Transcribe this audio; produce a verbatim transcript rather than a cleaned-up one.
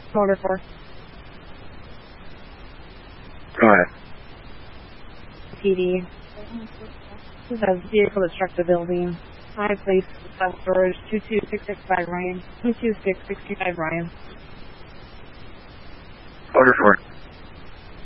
Order four. Go ahead. P D. This has vehicle that struck the building. I place self-storage two two six six five Ryan. two two six six five Ryan. Order four.